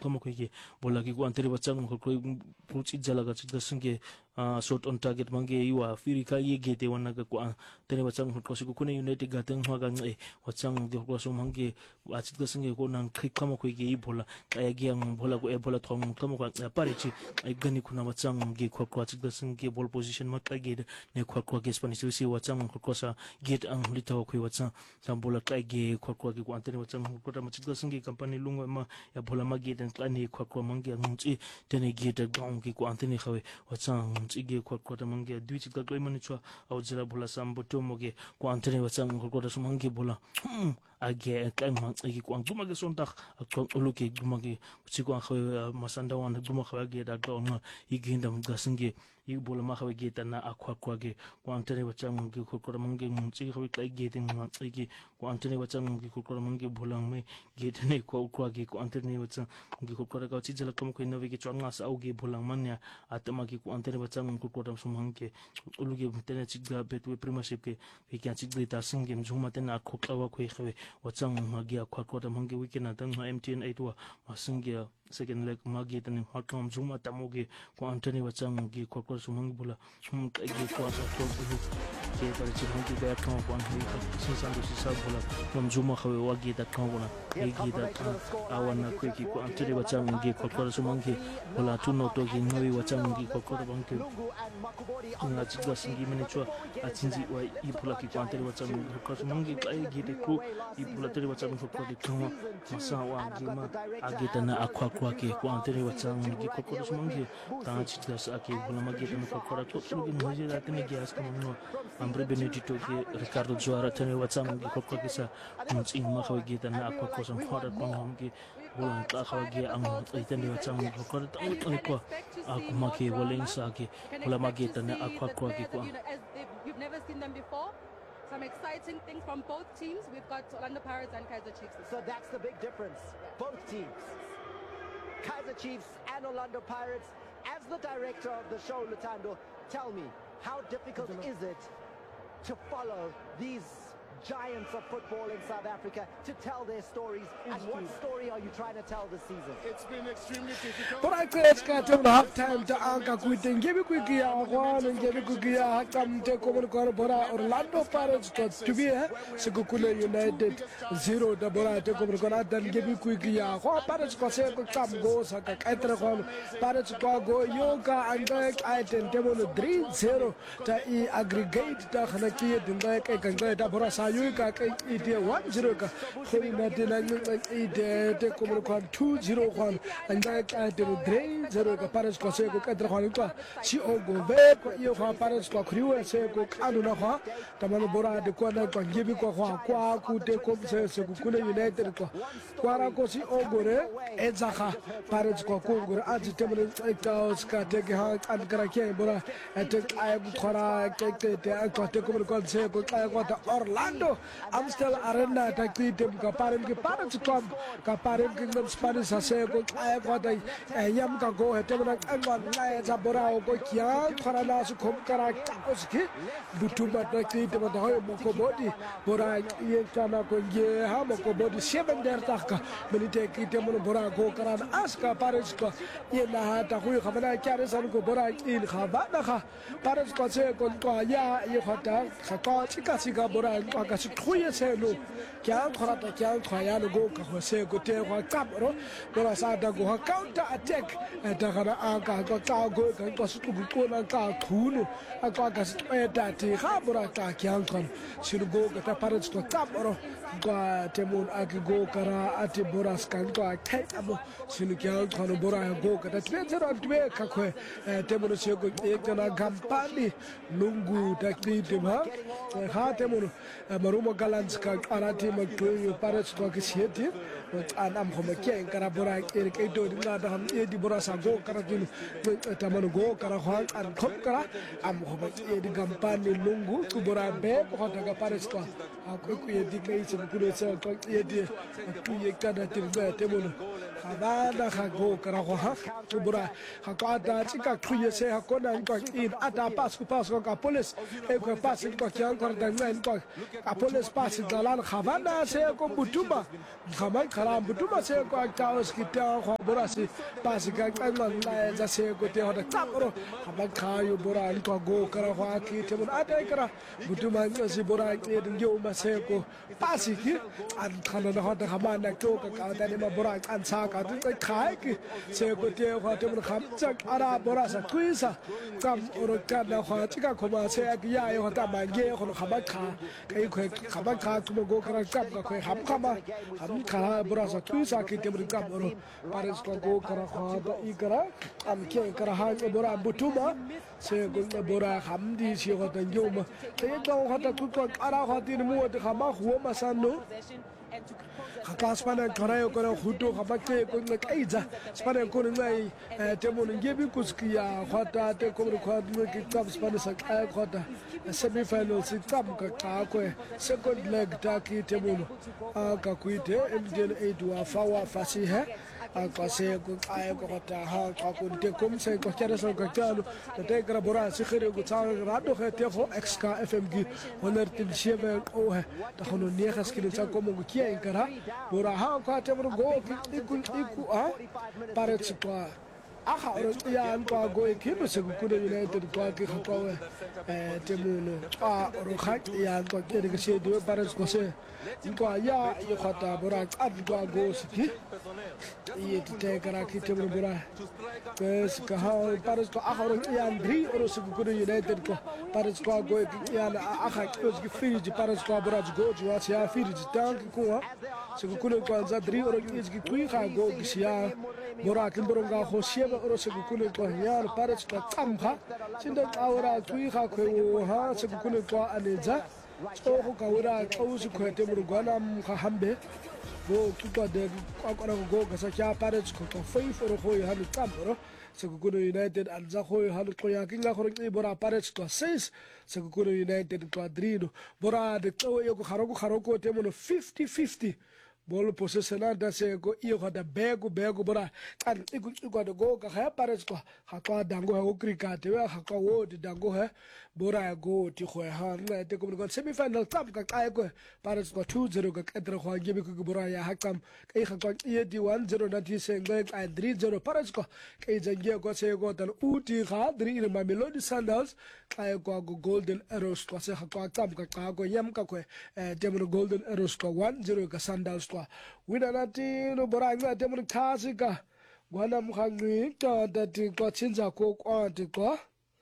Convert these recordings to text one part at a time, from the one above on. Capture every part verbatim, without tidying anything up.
kama kweke bola ki ku antere bachang ko ko puchi jala ga chida singe shot on target mange iwa firi ka ye gete wana ka ku antere bachang ko ko ku ne united ga tang ha ga ngai wachang de ko so mange achida singe ko nan khik kama kweke i bola kaya gi ang bola ko e bola thong kama ko parichi ai gani kuna wachang ge ko ko achida singe ball position ma ka ge ne ko ko ge spanish si wachang ko ko sa get ang litaw ko wachang sam bola ka ge ko ko ge ku antere wachang ko ta machida singe company lungo ma ya bola magi den klani kwa kwa mangi ngchi tene gita gong ki kwa antene khawe wachang ngchi ge kwa kwa mangi dui chi ka klai mani chwa au jira bola sambo to moge kwa antene wachang kwa kwa sumangi bola age kai mang ki kwa nguma ge sontak kwa uluke nguma ge chi kwa khawe masanda wan nguma khawe ge da do nga iginda gasinge i bola ma khawe ge tana akwa kwa ge kwa antene wachang ge kwa kwa mangi ngchi khawe kai ge den ngchi ge kwa antene wachang ge kwa kwa mangi bola me ge tene kwa kwa ge kwa antene wachang ge ko kora ka chi jala kam ko inove ge changa sa auge bolang manya atama ki ku antere bachang ko kotam sumang ke uluge tene chi ga betwe premiership ke ke kya chi ta singe mjuma tena ko klawa ko khawe wachang magi akwa ko tam hange weekend tan M T N eight wa masinge second leg magi tene hakam mjuma tamoge ko antere bachang ge ko ko sumang bola hum ge ko sa ko ke par chi hange ga ko ko an hi sin san do sa bola mjuma khawe wagi ta ko bona ge ge da awana ko ki ko antere wachang gi kokora sumangi bola tuno to gi ngawi wachang gi kokora bangke nga chigwa singi mene chwa achinji wa i bola ki ko antere wachang kokora sumangi kai gi de ko i bola tere wachang kokora de kama masa wa gi ma agita na akwa kwa ke ko antere wachang gi kokora sumangi ta chigwa sa ke bola magi de kokora to gi ngaji da tene gi as kama no ambre benedito ge ricardo joara tene wachang gi kokora ki sa mutsi ma khawi gi ta na akwa ko sam khora ko ngam gi bola ta khawagi ang itani wachang ko ta ngi ko akuma ke boleng sa ke bola magi ta na akwa ko ki ko you've never seen them before. Some exciting things from both teams. We've got Orlando Pirates and Kaizer Chiefs. So that's the big difference. Both teams, Kaizer Chiefs and Orlando Pirates. As the director of the show, Lutando, tell me, how difficult is it to follow these giants of football in South Africa, to tell their stories, and what story are you trying to tell this season? It's been extremely difficult. But I guess got to half time to anka quitting. Give me quick ya one and give me quick ya come take over the Bora Orlando Pirates to be a Sekukule United zero the Bora take over the then give me quick ya Pirates Kose come goes a Kaitra Pirates go yoga and item table three zero to e aggregate the Hanaki in the Bora Sayuka eight one zero ka eight take over two zero one and item three zero ka Pirates Kose go Katra Hanuka si ogo back you have Pirates ko crew se ko Anuna ha tamano Bora de Kona ko gibi ko kwa ku te ko se se Sekukule United ko kwara ko si ogore ezaka Pirates ko kongore ati temele taos ka te ha an karake Bora te ay khora ke te te ko te ko ko se ko ka ko ta Orlando Amstel Arena ta ki tem ka paren ke Pirates ko ka paren ke ngam Spanish se ko ay ko ta yam ka go te na an na za Bora ko kya khora na su khom kara uski butuma ta ki te ba ho mo ko body Bora ye kana ko ye ha mo ko body seven der ta ka milite ki te mo Bora go kara aska Pirates ko ye na ta khu khabana kya san ko Bora in khaba na kha Pirates ko se ko ko ya ye khata ka chika chika Bora ko ka su khoye se no kya khara ta kya khaya no go ka se ko te ko kamro Bora sa da go counter attack ta kana aka ko ta go ka ko su ko na ka khunu aka ka su eta ti kha Bora ta kya kan su go ka ta Pirates ko kamro ko temon aki go kara ati Bora skan ko kai amo su kya kan Bora go ka ta twe zero twe ka ko temon se ko ek jana gampani lungu ta ki te ma ha temon marumo galants ka arati ma to Pirates ko ki sieti anam ko ma ke kara Bora ke ke do dinga da ham e di Bora sa go kara tin tamano go kara ho an khop kara am ko ma e di gampani lungu ku Bora be ko ta ka Pirates ko akuye ke itse kulo tsa kwa yedi akuye kana tirga temono habana ga go kara go ha bora ga ka ta tsika kuye se ha kona kwa in ata pas ku pas ka police e ko pas ko kyan kor da ngai ko ka police pas dalan habana se ko butuma khamai khara butuma se ko ta os kita go bora se pas ka ka ngai za se ko te ho da tapro haba khayo bora ko go kara go ki temono ata kara butuma se bora ke yo ma se ko pas ki an khana na ho da habana to ka ka da ma bora an sa ka tu khai ki se ko te ho te mo kham chak ara bora sa tuisa kam oro ka na ho chi ka khoma se ak ya yo ta ma ge ho khaba kha kai khoi khaba kha tu mo go kara kap ka khoi ham khama ham kha bora sa tuisa ki te mo kam oro pares ko go kara kha da i kara am ke kara ha bora butuma se go bora ham di si ho ta yo ma te do ho ta ku ko ara ho ti mo de khama ho ma san no Spana Korea Korea Hutu Habake Kaiza Spana Korea Temon Gebi Kuskia Hota Tekom Cup Spanish Hota semi finals in Tamka Kakwe second leg Taki Temon Kakuite M D eight to Fawa Fasihe Akase Ayakota Kakun Tekum Se Kocharas Kakano the Tegra Bora Sikiri Gutar Rado Hetefo X K F M G Honor Tim Shever Ohe the Hononias Kinakomo Kia in Kara Bora ha ka te mo go iku iku a parets kwa aha ro ya kwa go ekipo se ku United kwa ki kwa eh te mo no a ro kha ya kwa ke de se do parets ko se kwa ya i khata bora at kwa go ski i te kara ki te mo bora kes ka ha parets ko aha ro ya ndri ro se ku United ko parets kwa go ya aha ko ki fiji parets kwa bora go ju ya fiji tank ko se ku kwanza dri oro ki tui kha go kisia bora kimboronga khosieba oro se ku ko ya parets ka tsamkha sinda awra tui kha ko ha se ku ko aneza so ko kawra kausu ko te murugana mkha hambe go tuka de kwakwana go gasa kya parets ko ko foi foro ko ya ni tsamoro se ku United alza ko ya ko ya kinga ko ri bora parets ko six se ku United ko adrido bora de ko yo ko kharo ko kharo ko te mo fifty fifty bolo possession da se go iyo da bego bego bora kan iku iku da go ka ha pares ko ha ka dango ha go cricket we ha ka wo di dango ha bora go ti kho ha na te ko ko semi final tap ka ka ko pares ko two zero ka kadra kho gibi ko bora ya hakam kai ha ka ye di one zero na ti se ngai ka three zero pares ko kai jange ko se go dan uti kha three in Mamelodi Sundowns kai ko go golden arrows ko se ha ka tap ka ka go yam ka ko te mo golden arrows ko one zero ka Sundowns wina nati no bora nga te mo khasi ka gwana mkhangi to dati ko chinza ko kwati ko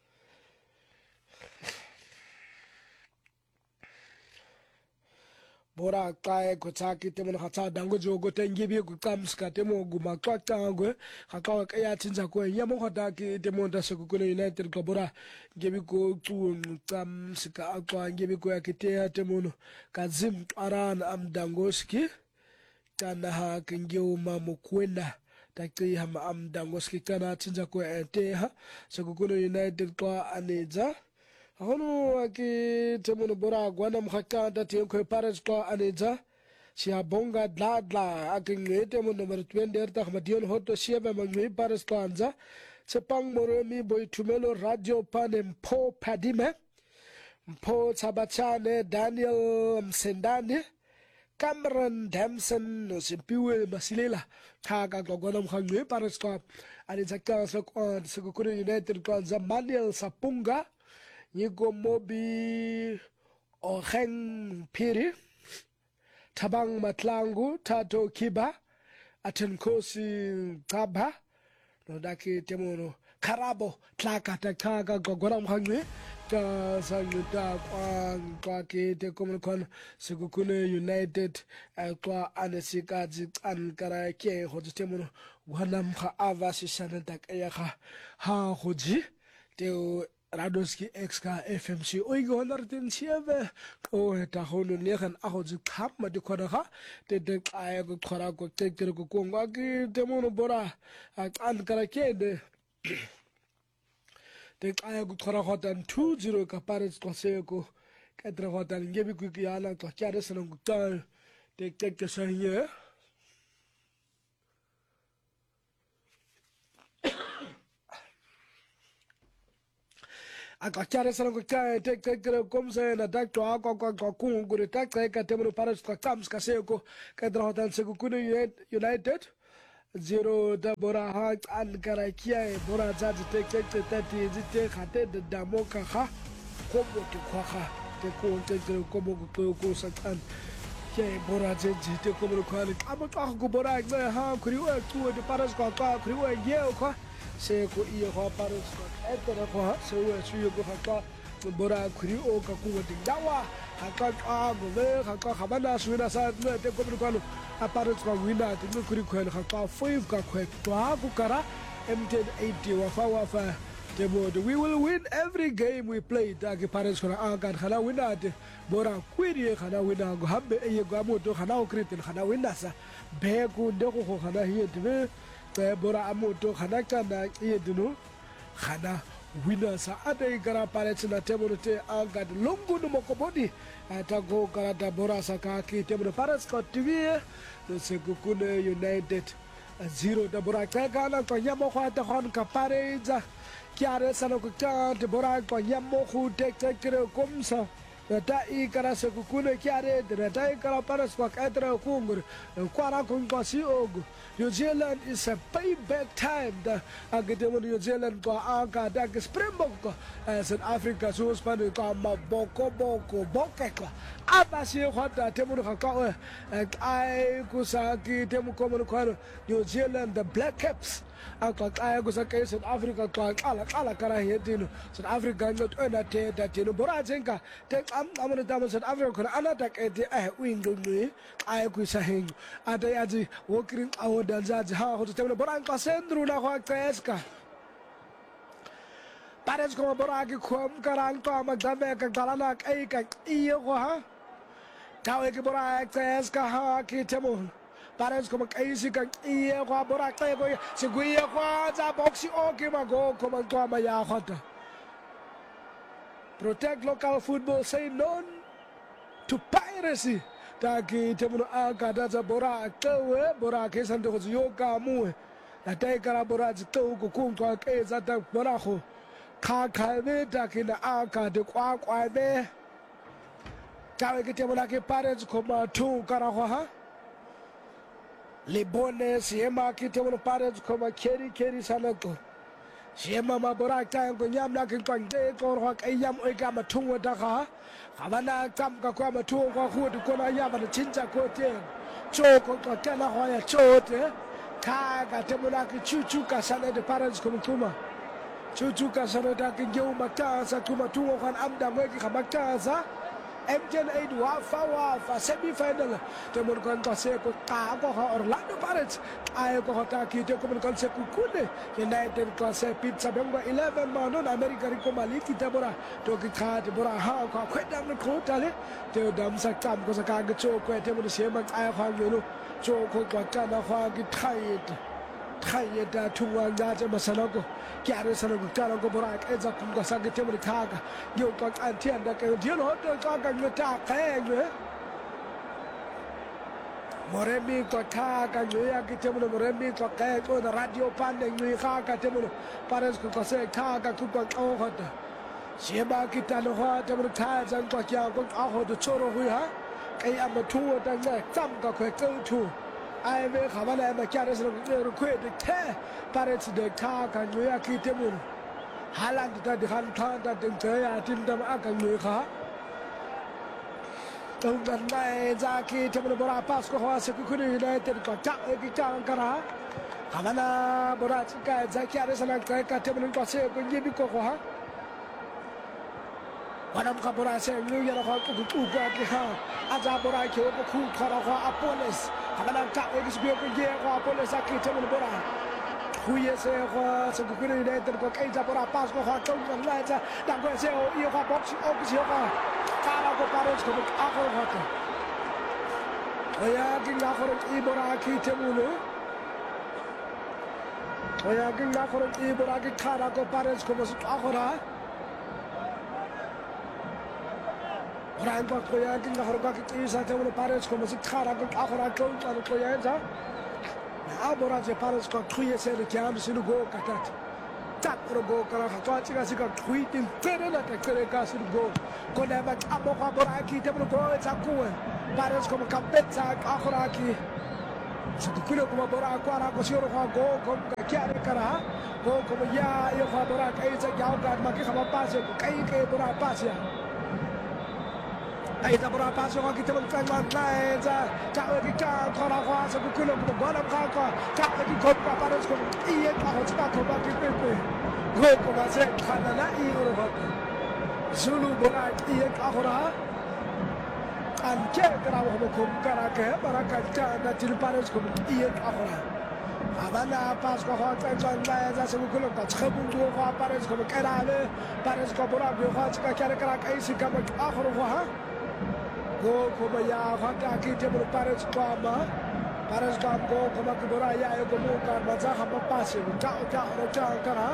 bora kai ko tsaki te mo khatsa dango jogo tengibi ku kamska te mo guma kwa tango khakawa ka ya chinza ko ya mo khata ki te mo da se ku United ko bora ngebi ko tu kamska akwa ngebi ko ya kite te mo kazim aran am dangoski kana ha kingiu mamukwenda takti hama am dangoski kana chinza ko ete ha so ku United ko aneza hono aki temono bora gwana mkhaka da te ko pares ko aneza sia bonga dla dla aki ngete mo number twenty erta khmadion hoto sia ba mangwi pares ko anja sepang moromi boy tumelo radio panem po padime po sabachane Daniel Msendane Cameron Damson no simpiwe masilela kaga gogona mkhangwe pares ko aneza ka so ko ko United ko Manuel Sapunga Nigo Mobi Oheng Piri Tabang Matlangu Tato Kiba Atenkosi Taba no daki temono Karabo Tlaka Takaga Gogoram Hangwe Ta Sayuta Kwan Kwaki Tekomon Kon Segukune United Kwa Anesika Ankara Ke Hoji Temono Wanam Ha Avasi Sanatak Ayaka Ha Hoji Teo Radoski X K F M C oigo nartin sieve o ta hono negan ahoji khap ma de khoraga te de ay ko khora ko te te ko ko ngaki te mono bora an kara ke de te ay ko khora hotan two zero ka pares ko se ko ka tra go ta nge bi ku ya la to kya re sana ku ta tek tek ke sa ye aka kya re sana ku ta tek tek ke kom se na ta to ko ko ko ku ku re ta ka te mo para ko kams ka se ko ka tra go ta se ku ku United zero da bora ha an kara kiyaye bora za ta tek tek te ta ti ji te khate da damo ka kha ko mo ke kha kha te ko te te ko mo ko ko sa kan kiyaye bora je ji te ko mo ko ali amo ka ko bora ga ha kuri wa tu de paras ko ka kuri wa ye ko se ko i ho paras ko e te ko ha se wa su yo ko ka bora kuri o ka ku de dawa ha ka ka go ve ha ka khabana su na sa te ko mo ko aparent kwa wina te kuri kwela ka five ka kwet twa ku kara M ten eighty wa fa wa fa te bod we will win every game we play ta ke parents kona aka khana wina te bora kwiri khana wina go habbe e go amoto khana o kritel khana wina sa be ku de go khana hiye te be bora amoto khana kana iye dinu khana wina sa ade gara parents na te bod te aka longu no mokobodi ta go kara ta bora sa ka ki te bod parents ko tv no se kukune United zero da bora ka kana ko nyamo kwa ta hon ka pareza kiare sana ko ta te bora ko nyamo khu tek tek kre komsa ta i kara se kukune kiare de ta i kara paras ko ka tra kungur kwara kun ko si ogu New Zealand is a payback time da agete mo New Zealand ko aka da Springbok ko South Africa so span ko ma boko boko boke ko abasi khota te mo ka ko ai ku sa ki te mo ko mo ko New Zealand the Black Caps aka ai ku sa ke South Africa ko ala ala kara hedino South Africa not ona te da te no bora jenka te am am ta South Africa ko ana ta ke te ai windu ni ai ku sa heng ata yaji wokring awo da zaji ha ho te mo bora ka sendru na ho ka Pares como bora ki khom karang to ma dame ka galana kai ka iyo ko ha tawe ki bora ka ka ha ki temo Pares como kai si ka iyo ko bora ka ko si guiya ko za boxi o ki ma go ko ma to ma ya khota Protect local football, say no to piracy ta ki temo a ka da za bora ka we bora ke san to yo ka mu la tai kara bora ji to ko kun ko ke za ta bora ko ka ka be ta ki na aka de kwa kwa be ta we ke te mola ke parents ko ma tu kara ho ha le bone siema ki te mola parents ko ma keri keri sana ko siema ma bora ta ko nyam na ki kwang de ko ho ka yam o ka ma tu wa da ka ka bana kam ka kwa ma tu ko khu de ko na ya ba de chinja ko te cho ko ko ta na ho ya cho te ka ka te mola ki chu chu ka sana de parents ko kuma Chuchuka sanota kinjeu matasa kumatuo kan amda mweki kamatasa M ten eight wafa wafa semi final temon kan kase ko ka ko Orlando Pirates ay ko hota ki te ko kan se kukune United ko se pizza bengo eleven manon America ri ko maliki tabora to ki kha te bora ha ko kwedam ko tale te dam sa kam ko sa ka ga cho ko te mo se man ay kha yo cho ko ko ta na kha ki thai thai da tuwa ja je masanako kiare sanako tara ko bora ka za kum ko sa ke te mo kha ga yo ko an tian da ke dio ho to ka ga yo ta ka ye Moremi ko kha ka yo ya ke te mo moremi ko ka ko da radio pande ni kha ka te mo pares ko se kha ka ku ko ko ho ta sheba ki ta no ho te mo tha zan ko kya ko a ho to choro hu ha kai am tu ta ga sam ka ko ko tu ai ve khabala ma kiare sanako ko de te pares de kha ka yo ya ki te mo halan ta di khan tha ta de te ya tin ta ma ka yo kha Tông gần này ra khi thêm một bora pass của họ sẽ cứ khuyên United có chạm ở cái trang cara. Havana bora cái ra kia để sang cái cái thêm một cái sẽ có nhiều cái của họ. Wanam ka bora sẽ như vậy là họ cũng cũng qua cái ha. Aja bora kêu có khu khara họ Apollos. Havana chạm ở cái sự cái gì của Apollos ra khi thêm một bora. Khuya sẽ họ sẽ cứ khuyên United có cái ra bora pass của họ tông gần này ra đang có sẽ yêu họ box ở cái gì họ. Cara ko pares ko ako hata oya king na khoro ibora ki temulu oya king na khoro ibora ki khara ko pares ko mas akora Brian kwa koyan kin ngahor ka ki sa te mo Paris ko mo si khara ko akhara ko ta ko yan sa na bora je Paris ko khuye se le jam sinu go katat tak pro go kala ka ta ka si ka khui tin tere na ka tere ka sinu go ko na ba abo ka bora ki te mo go ta ko Paris ko mo kapet sa akhara ki so kulo ko bora ko ara ko siro ko go ko ka kyare kara go ko ya yo ko bora kai sa yaw ka ma ki khama pase ko kai kai bora pase ai ta bora pase ko ki te mo ka ma lai za ta ki ka ko ra ko sa kulo ko bora ka ko ta ki ko ka Paris ko i ka ho ta ko ba ki pe pe go ko ma se khana na i ro ba zulu bora i ka ho ra Anche gravo come compara che baracca da til Paris come ier ahora avana pas ko hota janga za se ko ka tshabun do ko Paris come karale Paris ko bora bi ko ka kare kara kai si ka ahora ko ha go ko ba ya hota ki te bora Paris ko ma Paris ko go ko ma ko bora ya ko mo ka ma za ha pa pas ka ka ro cha kara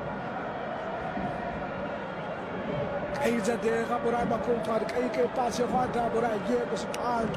ai za de ga bora ma ko ka kai ke pas yo hota bora ye ko subhan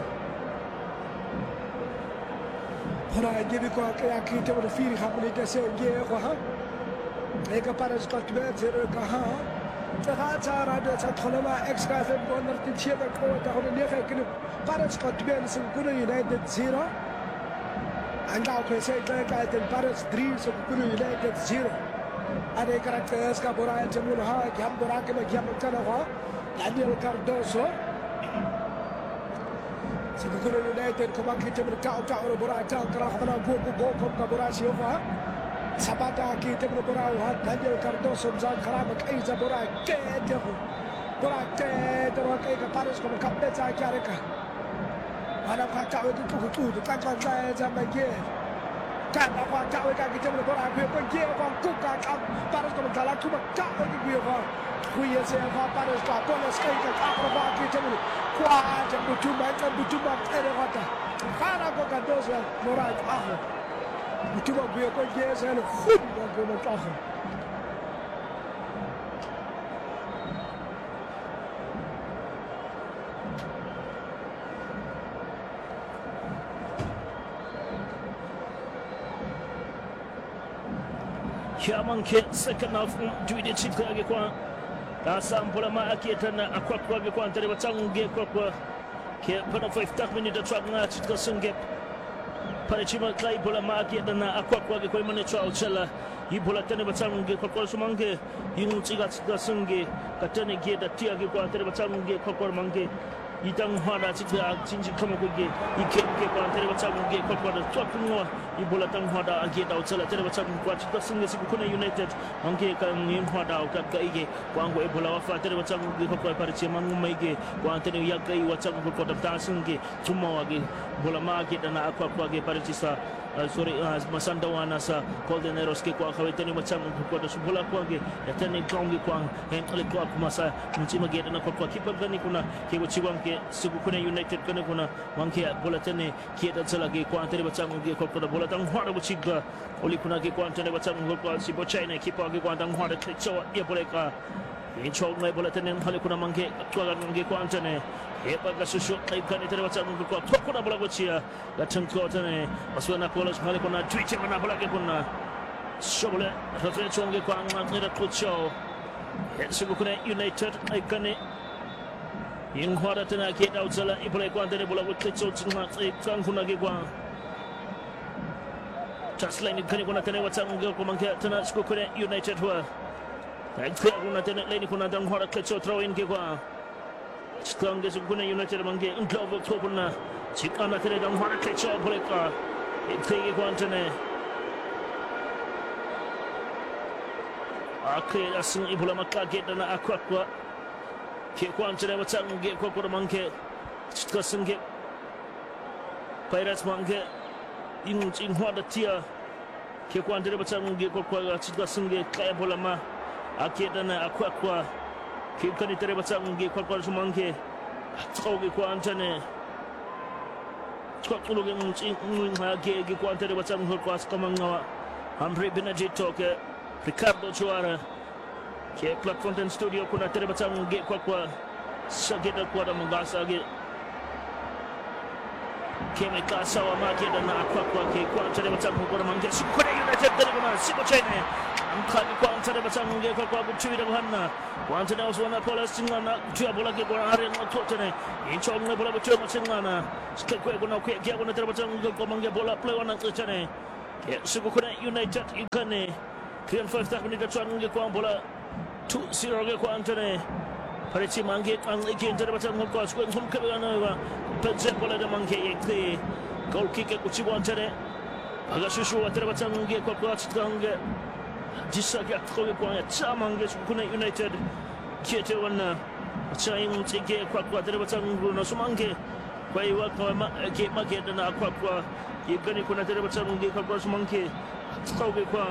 bora ye bi ko ka ki te bora firi ha bole ke se ye ko ha e ka Paris ko te zero ka ha ta ha ta ra de ta thona ma extra se ko nar ti che ko ta ho ne ka ki Paris ko te se ko no United zero anga ko se ka ka te Paris three se ko no United zero Ada karakter ska bora el temul ha ki ham bora ke me ham kana ha Daniel Cardoso se ko no United ko ba ki temul ka ka bora ta kara khana go go go ka bora si ha Sabata ki temul bora ha Daniel Cardoso za khara ba kai za bora ke te ho bora ke te ro ke ka Paris ko ka pe za kya re ka ana ka ka ko ko tu ta ka za za ma ke kan apa kau kan kita boleh berapa pergi apa kuka kan Paris kalau jalan cuma kau pergi dia apa kuya saya apa Paris apa boleh sekali kan apa apa kita boleh kuat jam tujuh macam tujuh macam ada kata karena kau kan dosa moral aku tujuh macam dia kau dia saya nak fun kau macam aku Kiaman ke second half juide chika ge kwa ta sampola ma aketa na akwa kwa ge kwa ntare batsangu ge kwa kwa ke pana five tak minute tra nga chika sunge para chima kai bola ma aketa na akwa kwa ge kwa mane tra uchela i bola tane batsangu ge kwa kwa sumange yung chika chika sunge katane ge da tia ge kwa ntare batsangu ge kwa kwa mange Itang hada chika chinji kama kuge ike ke kwa ntare batsangu ge kwa kwa tra kunwa ibola tang hada age da utsala tere batsangu kwa chika sunge siku kuna United ange kan yin hada ka ka ige kwa ngo ebola wafa tere batsangu ge kwa pare chema nguma ige kwa tere ya kai watsangu kwa da sunge tuma wage bola ma age da na akwa kwa ge pare chisa sorry masanda wana sa golden arrows ke kwa khawe tene batsangu kwa da subola kwa ge ya tene kongi kwa hen ale kwa kumasa mchima ge da na kwa kwa kipa gani kuna ke wachiwa ke siku kuna United kana kuna wanke bola tene ke da tsala ge kwa tere batsangu ge kwa bola tang hwara buchiga oli kuna ke kwa tere batsangu kwa si bochaina kipa ge kwa tang hwara tlecho ya bola ka in chong ngai bola tene hale kuna manke twa ge kwa tene e pa ga susu kai kan tere batsangu kwa kuna bola bochia ga tangko tene maswana bola hale kuna twitch mana bola ge kuna shobole refe chonge kwa ngira tlecho siku kuna United ai kane in hwara tena ke da utsala ibole kwa tere bola tlecho tsinga tsang kuna ge kwa Touchline kani kuna tena watsangu ge kwa manke tena siku kuna United wa Thank kuna tena leni kuna dang hora klecho throw in ke kwa Strong ge siku kuna United manke unglove to kuna chikana tena dang hora klecho bole ka ikhe kwa tena akhe asin ibula makka ge dana akwa kwa ke kwa tena watsangu ge kwa kwa manke chikasin ge Pirates manke in in hwada tia ke kwa ndere batsangu ge kwa kwa chitwa singe kaya bola ma akeda na akwa kwa ke kani tere batsangu ge kwa kwa sumange tsoge kwa antane tsotsulo ge mchi ngwa ge ge kwa tere batsangu kwa skamangawa Andre Benedito ke Ricardo Chuara ke Platform Studio kuna tere batsangu ge kwa kwa sageda kuada mangasa ge keme kasa wa makeda na kwa kwa ke kwa tare batang ko mangke sukune United dari kuna sibo chene amkhani kwa tare batang ge kwa kwa buchui da hanna kwa tare oswana pola singana tua bola ke kwa are no totene inchong ne bola buchui singana ske kwa kuna ke ke kuna tare batang ge ko mangke bola play wana chene ke sukune United ikane kian five tak menit chuan ge kwa bola two zero ge kwa antene Pareci mangke ang ikin tare batang ko ko hum ke na wa pense bola da mangke ekte goal kick ko chibo antene aga shushu tare batang ge ko ko chitange jisa ge ko ko ya chamange kuna United kiete wana chaim tsike ko ko tare batang no sumange kwa iwa ko ma ke ma ke na ko ko yegani kuna tare batang ge ko ko sumange ko ge ko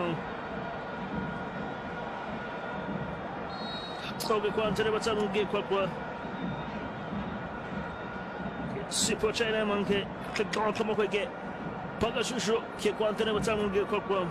Koge kwa tare batang ge kwa kwa sipo chene manke ke kwa kama kwa ge paga shushu ke kwa tare batang ge kwa kwa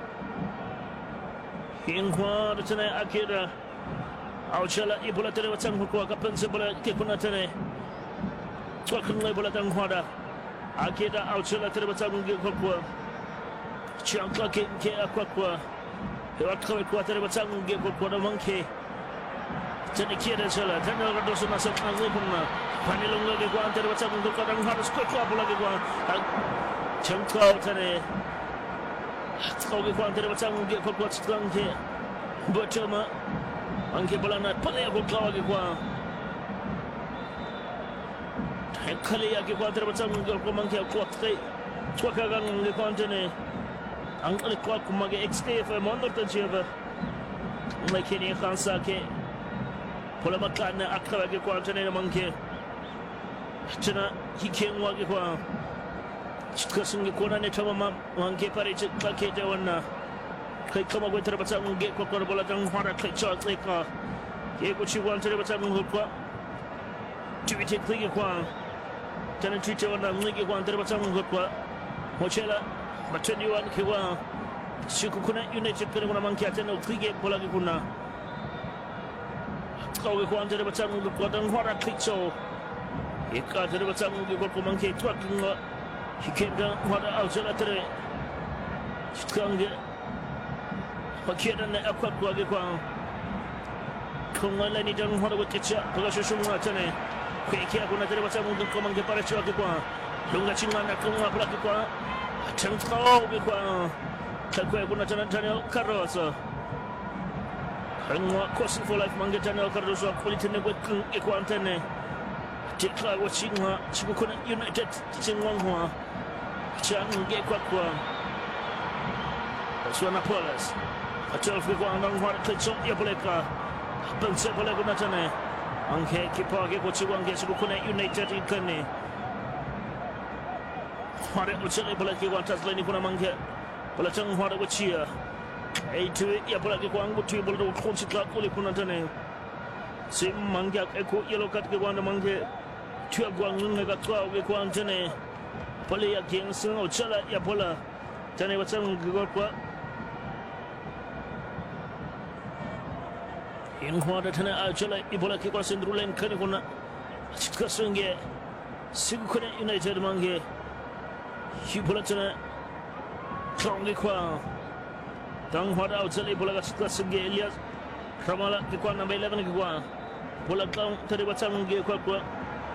hingwa tane akira au chala ibola tare batang kwa ka pense bola ke kuna tane kwa kuna bola tang hwada akira au chala tare batang ge kwa kwa chanka ke ke kwa kwa hewa kwa tare batang ge kwa kwa manke Jadi kira salah, tanda kalau dosa masuk angin pun na, panilung lagi gua antara macam untuk kadang harus kuat kuat lagi gua, cengkau tadi, kau gua antara macam dia kuat kuat sekarang ke, betul mah, angke bola nak paling aku kau lagi gua, kali lagi gua antara macam dia gua mangke kuat sekali, kuat kadang dia gua antara, angke kuat gua mangke X T F mondor tersiapa, mungkin ini kan sakit. Pola makan akal lagi kuat cina mangke, cina hiking lagi kuat. Kesengi kuat ni cuma mangke pari cekak ke jawana. Kai kamu gue terbaca mangke kuat kuat bola jangan harap kai cakap leka. Ye kuciwan terbaca mangke kuat. Cuci cek lagi kuat. Cina cuci jawana lagi kuat terbaca mangke kuat. Macamlah macam ni wan kuat. Suku kuna United kena kuna mangke cina lagi bola lagi kuna. Kau ke kuan tadi macam tu kuatan harap kicau. Ika tadi macam tu kau mangke tuat dengan hikem dan harap awal tadi. Sekarang dia pakai dan aku aku lagi kuan. Kau malah ni jangan harap kicau. Kalau susu mana cene. Kiki aku nak tadi macam tu kau mangke para cuak kuan. Lunga cingan aku ngap lagi kuan. Cengkau ke kuan. Kalau aku nak cene cene karosa. Hingga kosi for life mangga channel kardoso politik buat ekuantene. Jika wachinga cikukuna United cingwangwa. Cang ge kwakwa. Suana Polas. Acal fikwa andang war kecok ya bolehka. Pense boleh guna chane. Angke kipa ge kochiwang ge cikukuna United ikane. Hare ucele boleh ki wantas leni kuna mangga. Boleh cang hare wachia. Itu ia pula ke kuang buat bola tu kunci kelak oleh pun antene. Sim mangga aku yellow card ke kuang mangga. Tua kuang nengah tua ke kuang antene. Boleh ya geng sengal cala ia bola. Antene macam gol kuat. Yang kuat antene cala ia bola ke kuang sendrulen kene kuna. Cikgu sengge. Sigu kena United mangga. Ia bola antene. Kau ke kuang. Tang hada outside bola kat segi Elias Ramala ke kuan number eleven ke kuan bola kau tadi macam ke kuat kuat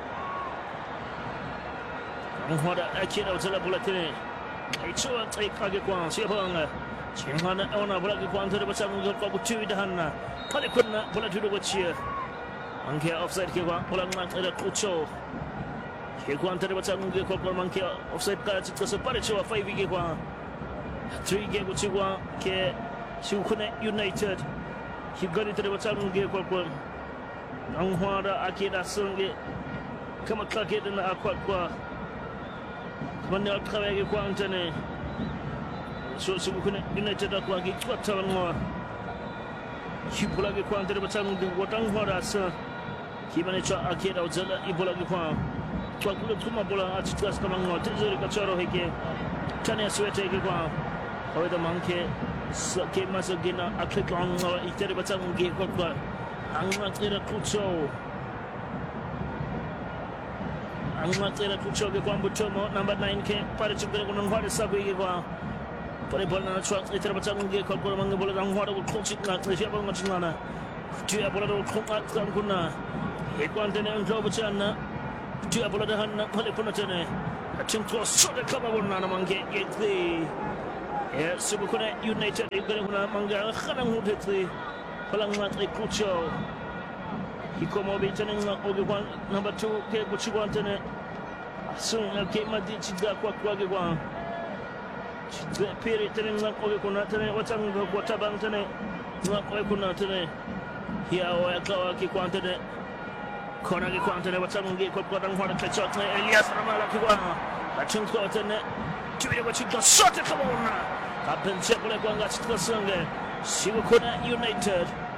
tang hada akhir outside bola tini itu ai kage kuan siapa angga cingana ona bola ke kuan tadi macam ke kuat kuci dahanna kali kunna bola duduk kecil angke offside ke kuan bola nang ada kuco ke kuan tadi macam ke kuat mangke offside ka cikgu separe cewa five ke kuan three game kuci kuan ke Sukuna United higari tadi macam ge kuat kuat ang hada akida sengge kama kake dan akuat kuat mana kawe ge kuat antene so Sukuna United aku lagi kuat tawan mo hipula ge kuat tadi macam ge watang hada se himane cha akida ujala ibola ge kuat kuat kuat cuma bola acitas kamang mo tezuri kacaro heke tanya suete ge kuat awak dah mangke ke masa gina akhir kau angwa iteri macam ge kuat kuat angwa kira kucau angmatera kuchoke kwa Mbutomo number nine ke pare chukere kuna ngware sabu ige kwa pare bola na chwa itera batang nge kwa kwa mange bola ngware ko kochika tsia ba ngachingana tia bola ro khonga kuna e kwantene ndobo chana tia bola da hanna pale pona tene atintro soda kaba bona na mange yetri e subu kuna United igere kuna mange khana ngudetri palang matri kucho ikomo bitene ngoge kwa number two ke kuchigwa tene sunga ke madi chiga kwa kwa ge kwa chidre pere tene ngoge kuna tene watanga kwa tabang tene ngoge kuna tene ya wa kwa ke kwa tene kona ke kwa tene watanga ge kwa kwa dang hora ke shot ne Elias Ramala ke kwa atungko tene tuwe kwa chiga shot kama una kapenche kule kwa ngachika sunge sibu kuna United